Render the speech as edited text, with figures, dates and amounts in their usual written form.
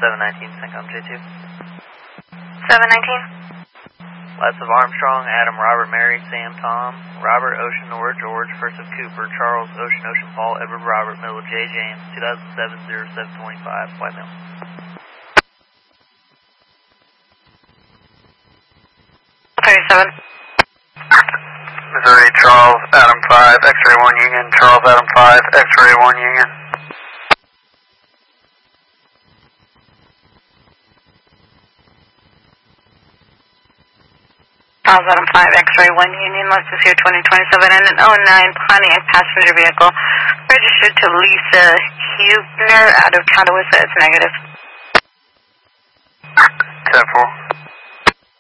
719, Syncom J2. 719. Last of Armstrong, Adam, Robert, Mary, Sam, Tom, Robert, Ocean, Nora, George, first of Cooper, Charles, Ocean, Ocean, Paul, Edward, Robert, middle of J. James, 2007-0725, white male. Missouri, Charles, Adam 5, X-ray 1 Union, Charles, Adam 5, X-ray 1 Union. Charles, Adam 5, X-ray 1 Union, Lexus here 2027 and an 09 Pontiac passenger vehicle registered to Lisa Hubner out of Catawissa. It's negative. 10-4.